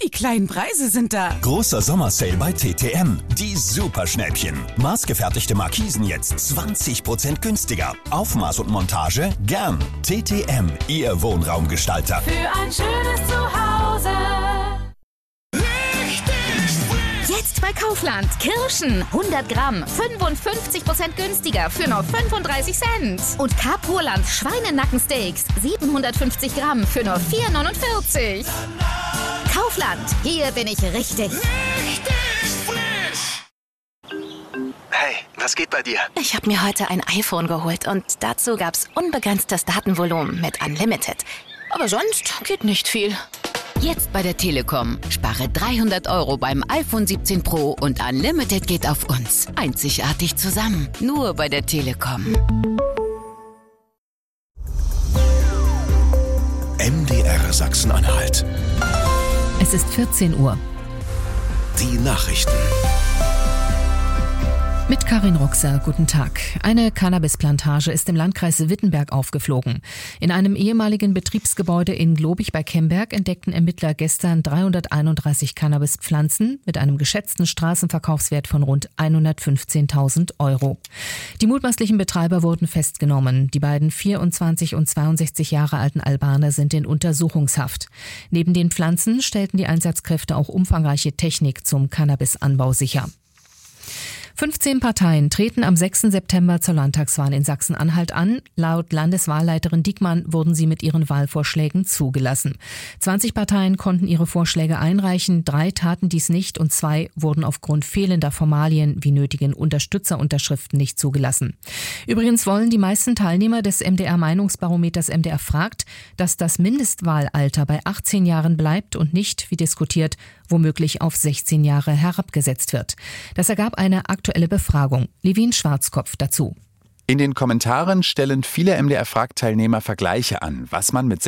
Die kleinen Preise sind da. Großer Sommersale bei TTM. Die Superschnäppchen. Maßgefertigte Markisen jetzt 20% günstiger. Aufmaß und Montage gern. TTM, Ihr Wohnraumgestalter. Für ein schönes Zuhause. Jetzt bei Kaufland. Kirschen 100 Gramm, 55% günstiger für nur 35 Cent. Und Carpurland Schweinenackensteaks 750 Gramm für nur 4,49. Kaufland, hier bin ich richtig. Hey, was geht bei dir? Ich habe mir heute ein iPhone geholt und dazu gab's unbegrenztes Datenvolumen mit Unlimited. Aber sonst geht nicht viel. Jetzt bei der Telekom. Spare 300 € beim iPhone 17 Pro und Unlimited geht auf uns. Einzigartig zusammen. Nur bei der Telekom. MDR Sachsen-Anhalt. Es ist 14 Uhr. Die Nachrichten. Mit Karin Ruxer, guten Tag. Eine Cannabisplantage ist im Landkreis Wittenberg aufgeflogen. In einem ehemaligen Betriebsgebäude in Globig bei Kemberg entdeckten Ermittler gestern 331 Cannabispflanzen mit einem geschätzten Straßenverkaufswert von rund 115.000 €. Die mutmaßlichen Betreiber wurden festgenommen. Die beiden 24 und 62 Jahre alten Albaner sind in Untersuchungshaft. Neben den Pflanzen stellten die Einsatzkräfte auch umfangreiche Technik zum Cannabisanbau sicher. 15 Parteien treten am 6. September zur Landtagswahl in Sachsen-Anhalt an. Laut Landeswahlleiterin Diekmann wurden sie mit ihren Wahlvorschlägen zugelassen. 20 Parteien konnten ihre Vorschläge einreichen, 3 taten dies nicht und 2 wurden aufgrund fehlender Formalien wie nötigen Unterstützerunterschriften nicht zugelassen. Übrigens wollen die meisten Teilnehmer des MDR-Meinungsbarometers MDR fragt, dass das Mindestwahlalter bei 18 Jahren bleibt und nicht, wie diskutiert, womöglich auf 16 Jahre herabgesetzt wird. Das ergab eine aktuelle Befragung. Levin Schwarzkopf dazu. In den Kommentaren stellen viele MDR-Frag-Teilnehmer Vergleiche an, was man mit